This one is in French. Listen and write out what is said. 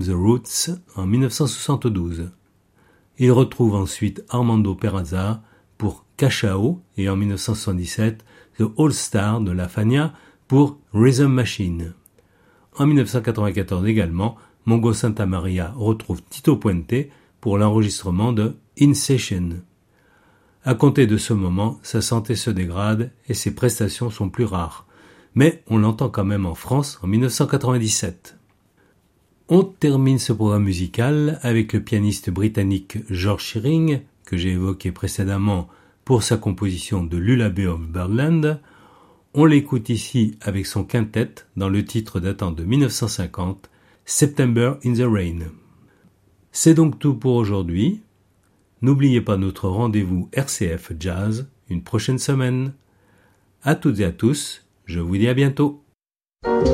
The Roots en 1972. Il retrouve ensuite Armando Peraza pour Cachao et en 1977 The All Star de La Fania pour Rhythm Machine. En 1994 également, Mongo Santamaria retrouve Tito Puente pour l'enregistrement de In Session. À compter de ce moment, sa santé se dégrade et ses prestations sont plus rares. Mais on l'entend quand même en France en 1997. On termine ce programme musical avec le pianiste britannique George Shearing, que j'ai évoqué précédemment pour sa composition de Lullaby of Birdland. On l'écoute ici avec son quintet dans le titre datant de 1950, September in the Rain. C'est donc tout pour aujourd'hui. N'oubliez pas notre rendez-vous RCF Jazz une prochaine semaine. À toutes et à tous, je vous dis à bientôt.